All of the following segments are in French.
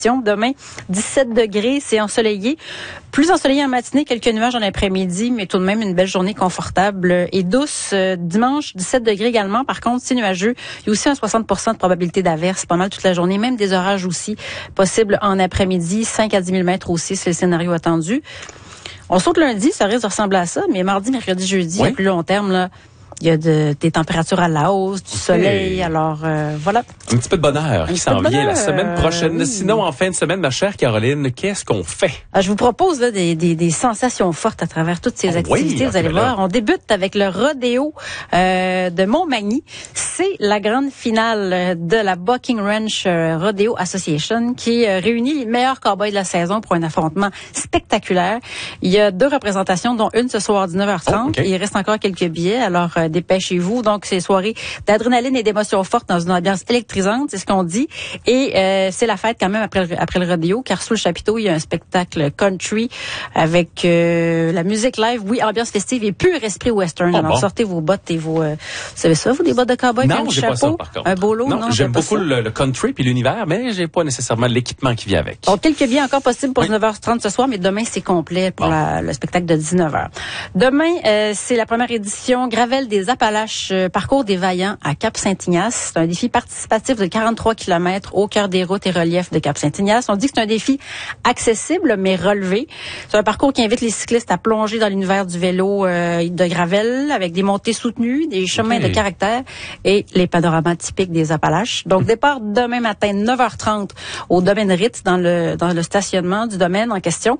Demain, 17 degrés, c'est ensoleillé. Plus ensoleillé en matinée, quelques nuages en après-midi, mais tout de même une belle journée confortable et douce. Dimanche, 17 degrés également. Par contre, c'est nuageux. Il y a aussi un 60% de probabilité d'averse pas mal toute la journée, même des orages aussi possibles en après-midi. 5 à 10 000 mètres aussi, c'est le scénario attendu. On saute lundi, ça risque de ressembler à ça, mais mardi, mercredi, jeudi, à plus long terme, là, il y a des températures à la hausse, du soleil, alors voilà. Un petit peu de bonheur qui s'en vient la semaine prochaine. Oui. Sinon, en fin de semaine, ma chère Caroline, qu'est-ce qu'on fait? Je vous propose là, des sensations fortes à travers toutes ces activités. Vous allez voir, on débute avec le rodéo de Montmagny. C'est la grande finale de la Bucking Ranch Rodeo Association qui réunit les meilleurs cowboys de la saison pour un affrontement spectaculaire. Il y a 2 représentations, dont une ce soir à 19h30. Il reste encore quelques billets, alors dépêchez-vous. Donc, c'est soirée d'adrénaline et d'émotions fortes dans une ambiance électrisante, c'est ce qu'on dit. Et c'est la fête quand même après le rodéo, car sous le chapiteau, il y a un spectacle country avec la musique live, ambiance festive et pur esprit western. Alors, sortez vos bottes et vos... vous savez ça, vous, des bottes de cowboy? Non, j'ai pas ça, par contre. Un beau lot? Non, j'aime beaucoup le country puis l'univers, mais j'ai pas nécessairement l'équipement qui vient avec. Donc, quelques billets encore possibles pour 9h30 ce soir, mais demain, c'est complet pour le spectacle de 19h. Demain, c'est la première édition Gravel des Appalaches, parcours des Vaillants à Cap-Saint-Ignace. C'est un défi participatif de 43 km au cœur des routes et reliefs de Cap-Saint-Ignace. On dit que c'est un défi accessible, mais relevé. C'est un parcours qui invite les cyclistes à plonger dans l'univers du vélo de gravel avec des montées soutenues, des chemins de caractère et les panoramas typiques des Appalaches. Donc, départ demain matin, 9h30 au domaine Ritz, dans le stationnement du domaine en question.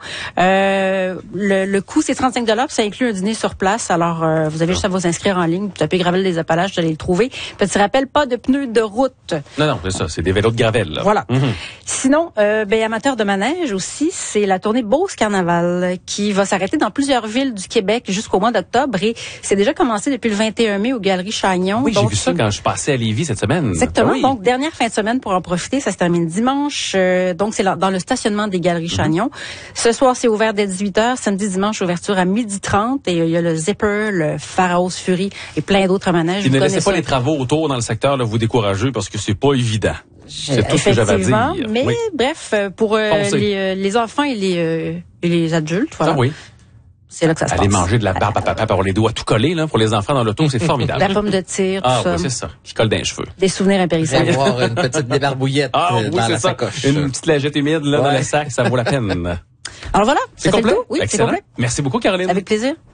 Le coût, c'est 35 $, ça inclut un dîner sur place. Alors, vous avez juste à vous inscrire en ligne, tapez Gravel des Appalaches, vous allez le trouver. Petit rappel, pas de pneus de route. Non, c'est ça, c'est des vélos de gravel, là. Voilà. Sinon, amateur de manège aussi, c'est la tournée Beauce Carnaval qui va s'arrêter dans plusieurs villes du Québec jusqu'au mois d'octobre et c'est déjà commencé depuis le 21 mai aux Galeries Chagnon. Oui, j'ai vu ça quand je passais à Lévis cette semaine. Exactement. Donc, dernière fin de semaine pour en profiter, ça se termine dimanche. Donc, c'est dans le stationnement des Galeries Chagnon. Ce soir, c'est ouvert dès 18h. Samedi, dimanche, ouverture à 12h30 et il y a le Zipper, le Pharaoh's Fury et plein d'autres manèges. Et ne laissez pas les travaux autour dans le secteur là, vous décourager parce que c'est pas évident. C'est tout ce que j'avais à dire. Mais bref, pour les enfants et les adultes, voilà. Ça, oui. C'est là que ça se passe. Aller manger de la barbe à papa pour les doigts tout collés là, pour les enfants dans l'auto, c'est formidable. La pomme de tir, tout ça. Oui, c'est ça. Qui colle dans les cheveux. Des souvenirs impérissables. Avoir une petite débarbouillette dans la sacoche. Une petite lingette humide là dans le sac, ça vaut la peine. Alors voilà, c'est complet. Oui, excellent. C'est complet. Merci beaucoup, Caroline. Avec plaisir.